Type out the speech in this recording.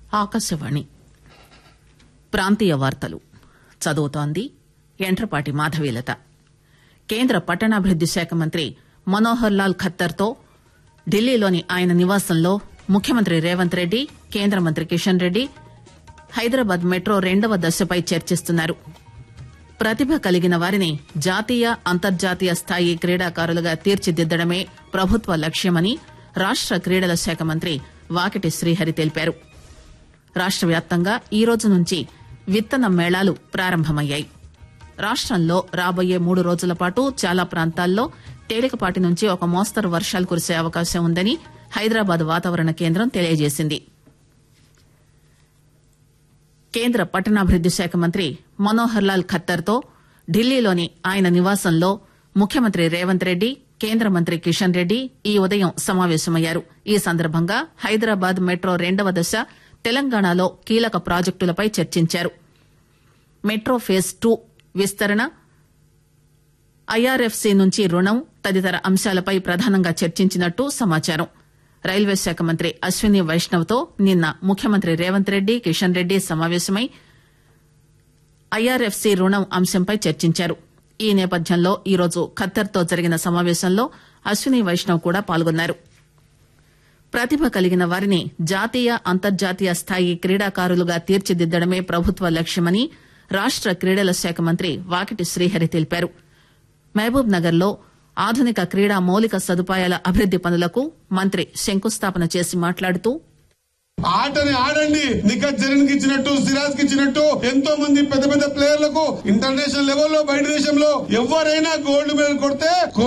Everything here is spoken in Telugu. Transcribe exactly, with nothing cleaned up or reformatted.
ఆకాశవాణి ప్రాంతీయ వార్తలు చదువుతోంది ఎంట్రపాటి మాధవీలత. కేంద్ర పట్టణాభివృద్ది శాఖ మంత్రి మనోహర్ లాల్ ఖట్టర్ తో ఢిల్లీలోని ఆయన నివాసంలో ముఖ్యమంత్రి రేవంత్ రెడ్డి, కేంద్ర మంత్రి కిషన్ రెడ్డి హైదరాబాద్ మెట్రో రెండవ దశపై చర్చిస్తున్నారు. ప్రతిభ కలిగిన వారిని జాతీయ, అంతర్జాతీయ స్థాయి క్రీడాకారులుగా తీర్చిదిద్దడమే ప్రభుత్వ లక్ష్యమని రాష్ట క్రీడల శాఖ మంత్రి వాకిటి శ్రీహరి తెలిపారు. రాష్ట వ్యాప్తంగా ఈ రోజు నుంచి విత్తన మేళాలు ప్రారంభమయ్యాయి. రాష్టంలో రాబోయే మూడు రోజుల పాటు చాలా ప్రాంతాల్లో తేలికపాటి నుంచి ఒక మోస్తరు వర్షాలు కురిసే అవకాశం ఉందని హైదరాబాద్ వాతావరణ కేంద్రం తెలియజేసింది. కేంద్ర పట్టణాభివృద్ది శాఖ మంత్రి మనోహర్ లాల్ ఖట్టర్ తో ఢిల్లీలోని ఆయన నివాసంలో ముఖ్యమంత్రి రేవంత్ రెడ్డి, కేంద్ర మంత్రి కిషన్ రెడ్డి ఈ ఉదయం సమావేశమయ్యారు. ఈ సందర్భంగా హైదరాబాద్ మెట్రో రెండవ దశ, తెలంగాణలో కీలక ప్రాజెక్టులపై చర్చించారు. మెట్రో ఫేజ్ టూ విస్తరణ, ఐఆర్ఎఫ్సి నుంచి రుణం తదితర అంశాలపై ప్రధానంగా చర్చించినట్టు సమాచారం. రైల్వే శాఖ మంత్రి అశ్విని వైష్ణవ్ తో నిన్న ముఖ్యమంత్రి రేవంత్ రెడ్డి, కిషన్ రెడ్డి సమావేశమై ఐఆర్ఎఫ్సి రుణం అంశంపై చర్చించారు. ఈ నేపథ్యంలో ఈరోజు ఖత్తర్ తో జరిగిన సమావేశంలో అశ్విని వైష్ణవ్ కూడా పాల్గొన్నారు. ప్రతిభ కలిగిన వారిని జాతీయ, అంతర్జాతీయ స్థాయి క్రీడాకారులుగా తీర్చిదిద్దడమే ప్రభుత్వ లక్ష్యమని రాష్ట క్రీడల శాఖ మంత్రి వాకిటి శ్రీహరి తెలిపారు. మహబూబ్ నగర్ లో ఆధునిక క్రీడా మౌలిక సదుపాయాల అభివృద్ది పనులకు మంత్రి శంకుస్థాపన చేసి మాట్లాడుతూ, ఆటని ఆడండి, నిఖత్ జరీన్ కి ఇచ్చినట్టు, సిరాజ్ కి ఇచ్చినట్టు ఎంతో మంది పెద్ద పెద్ద ప్లేయర్లకు ఇంటర్నేషనల్ లెవెల్లో బయట దేశంలో ఎవరైనా గోల్డ్ మెడల్ కొడితే